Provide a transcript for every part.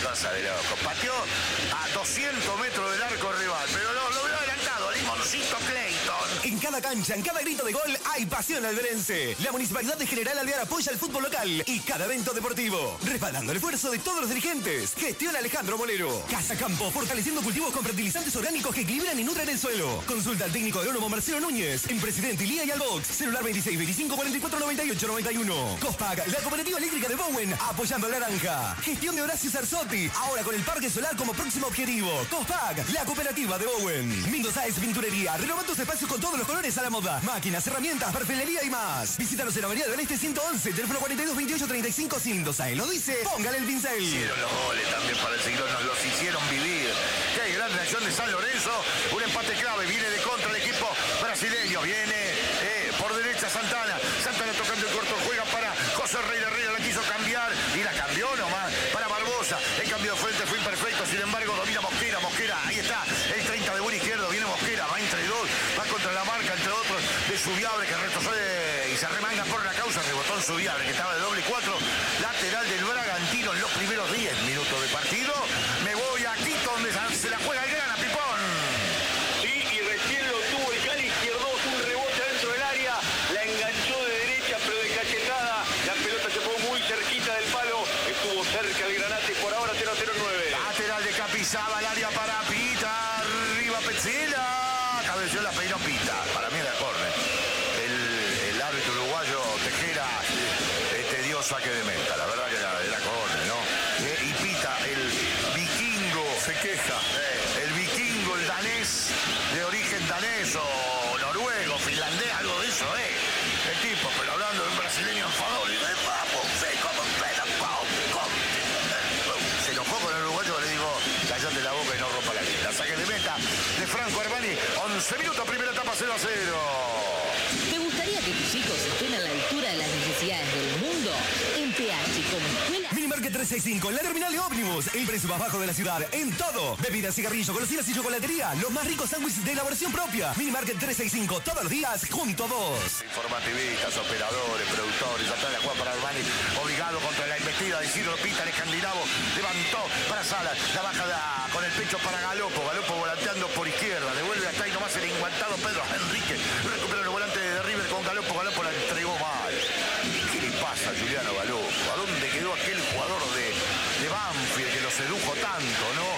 cosa de loco. Pateó a 200 metros del arco rival, pero lo veo adelantado, Limoncito Clayton. En cada cancha, en cada grito de gol, hay pasión alberense. La Municipalidad de General Alvear apoya el fútbol local y cada evento deportivo, respaldando el esfuerzo de todos los dirigentes. Gestión Alejandro Molero. Casa Campo, fortaleciendo cultivos con fertilizantes orgánicos que equilibran y nutren el suelo. Consulta al técnico agrónomo Marcelo Núñez, en Presidente Ilía y Albox, celular 26 25 44 98 91. Cospag, la cooperativa eléctrica de Bowen, apoyando a la naranja. Gestión de Horacio Sarzotti, ahora con el Parque Solar como próximo objetivo. Cospag, la cooperativa de Bowen. Mingo Sáez Pinturería, renovando tus espacios con todos los colores a la moda. Máquinas, herramientas, perfilería y más. Visítanos en la Avenida del Este 111, teléfono 42 28 35 sin Sáez. Lo dice, póngale el pincel. Hicieron los goles también para el Ciclón, nos los hicieron vivir. Qué gran reacción de San Lorenzo. Un empate clave, viene de contra el equipo brasileño. Viene por derecha Santana. Santana tocando el corto, juega para José Reina. Reina la quiso cambiar y la cambió nomás para Barbosa. El cambio de frente fue imperfecto, sin embargo domina Mosquera. Mosquera, ahí está, el 30 de buen izquierdo. Viene Mosquera, va entre dos, va contra la marca, entre otros, de Subiabre, que retrocede y se remanga por la causa. Rebotó en Subiabre, que estaba de doble 4. Lateral del Bragantino en los primeros 10 minutos de partido. Me voy a Quito, donde se la juega el Grana, Pipón. Sí, y recién lo tuvo el Cali Izquierdo, un rebote dentro del área, la enganchó de derecha, pero de cachetada, la pelota se fue muy cerquita del palo, estuvo cerca el Granate, por ahora 0-0-9. Lateral de Capizaba, el área para Pita, arriba Petzela, cabeció la peinó Pita, para mí era córner. El árbitro uruguayo Tejera dio saque de meta, la verdad que era córner, ¿no? Y Pita, el vikingo, se queja, el vikingo, el danés, de origen danés o noruego, finlandés, algo de eso, el tipo, pero hablando de un brasileño enfadado, dice, se enojó con el uruguayo, le digo, cállate la boca y no rompa la línea. Saque de meta de Franco Armani, 11 minutos, primera etapa 0-0. ¿Te gustaría que tus hijos estén a la altura de las necesidades del mundo? En PH como escuela. Minimarket 365, la terminal de ómnibus, el precio más bajo de la ciudad, en todo. Bebidas, cigarrillos, golosinas y chocolatería, los más ricos sándwiches de elaboración propia. Minimarket 365, todos los días, junto a vos. Informativistas, operadores, productores, atrás de Juan para Armani, obligado contra la embestida de Isidro Pita, el escandinavo, levantó para Salas, la baja con el pecho para Galopo, Galopo volanteando por izquierda, devuelve hasta ahí nomás el enguantado Pedro Enrique, recupera el volante de River con Galopo, Galopo la entregó mal. ¿Qué le pasa a Juliano Galopo? ¿A dónde quedó aquel jugador de Banfield que lo sedujo tanto, no?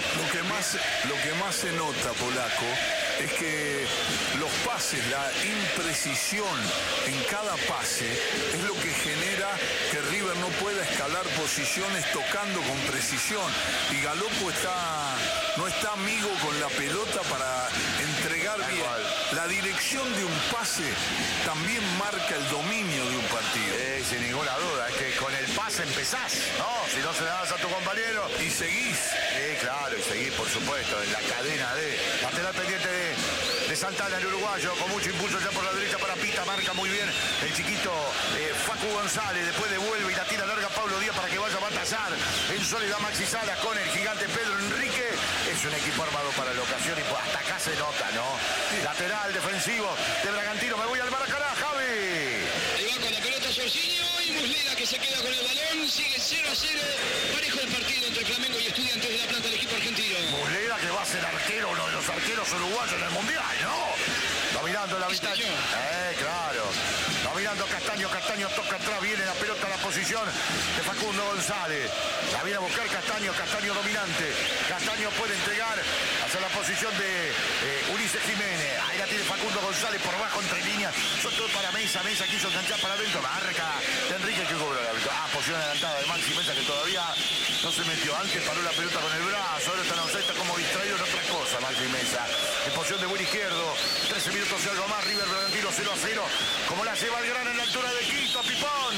Lo que más se nota, Polaco, es que los pases, la imprecisión en cada pase es lo que genera que River no pueda escalar posiciones tocando con precisión. Y Galopo no está amigo con la pelota para entregar bien. La dirección de un pase también marca el dominio de un partido. Sin ninguna duda, es que con el pase empezás, ¿no? Si no se la das a tu compañero. Y seguís. Claro, y seguís, por supuesto, en la cadena de lateral pendiente de Santana, el uruguayo, con mucho impulso ya por la derecha para Pita, marca muy bien el chiquito Facu González, después devuelve y la tira larga Pablo Díaz para que vaya a batallar en soledad Maxi Salas con el gigante Pedro Enrique. Es un equipo armado para la ocasión y hasta acá se nota, ¿no? Lateral defensivo de Bragantino, me voy al Maracaná, Javi. Ahí va con la pelota Jorginho y Muslera que se queda con el balón, sigue 0-0, parejo el partido entre Flamengo y Estudiantes de La Plata del equipo argentino. Muslera que va a ser arquero, uno de los arqueros uruguayos en el Mundial, ¿no? Dominando la mitad. Claro. Dominando Castaño, Castaño toca atrás, viene la pelota a la posición de Facundo González. La viene a buscar Castaño, Castaño dominante. Castaño puede entregar hacia la posición de Ulises Jiménez. Ahí la tiene Facundo González por bajo entre líneas. Sobre todo para Mesa, Mesa quiso enganchar para adentro. Marca de Enrique que cobra la pelota. Posición adelantada de Maxi Mesa que todavía no se metió. Antes paró la pelota con el brazo, ahora está como distraído en otra cosa Maxi Mesa. En posición de buen izquierdo. 13 minutos y algo más. River Bragantino 0-0. Como la lleva el Gran en la altura de Quito, Pipón.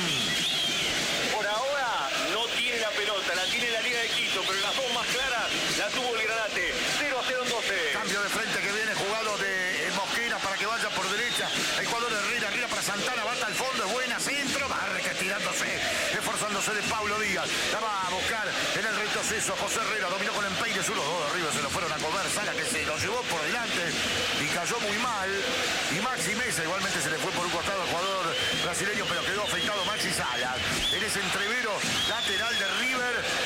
Por ahora no tiene la pelota, la tiene la Liga de Quito, pero las dos más claras la tuvo el Granate. 0-0 en 12. Cambio de frente que viene jugado de Mosquera para que vaya por derecha. El jugador de Herrera para Santana, bata al fondo, es buena, centro, Marca tirándose, esforzándose de Pablo Díaz. La va a buscar en el retroceso José Herrera, dominó con Empeires, uno, dos de arriba, se lo fueron a comer, Sala que se lo llevó por delante y cayó muy mal. Y Maxi Mesa igualmente se le fue por un costado al jugador brasileño, pero quedó afeitado Maxi Sala. En ese entrevero lateral de River,